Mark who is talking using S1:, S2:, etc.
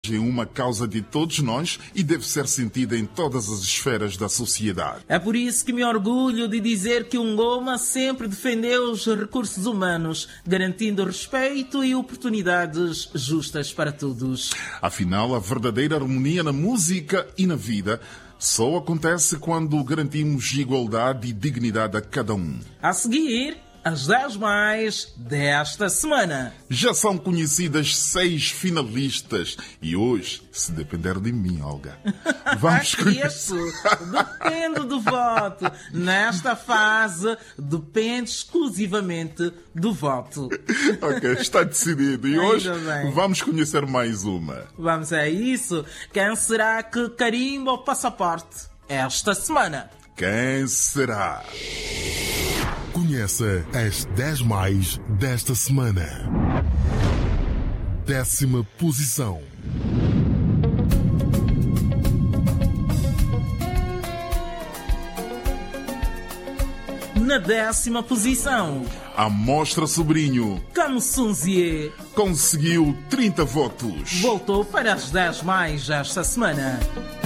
S1: é uma causa de todos nós e deve ser sentida em todas as esferas da sociedade.
S2: É por isso que me orgulho de dizer que o Ngoma sempre defendeu os recursos humanos, garantindo respeito e oportunidades justas para todos.
S1: Afinal, a verdadeira harmonia na música e na vida só acontece quando garantimos igualdade e dignidade a cada um.
S2: A seguir, as 10 mais desta semana.
S1: Já são conhecidas 6 finalistas e hoje, se depender de mim, Olga, vamos
S2: Isso depende do voto. Nesta fase, depende exclusivamente do voto.
S1: Ok, está decidido. E
S2: Ainda
S1: hoje
S2: bem.
S1: vamos conhecer mais uma.
S2: Vamos a isso. Quem será que carimba o passaporte esta semana?
S1: Quem será?
S3: Conheça as 10 mais desta semana. 10ª posição.
S2: Na 10ª posição,
S1: A Mostra Sobrinho
S2: Camsunzie
S1: conseguiu 30 votos.
S2: voltou para as 10 mais esta semana.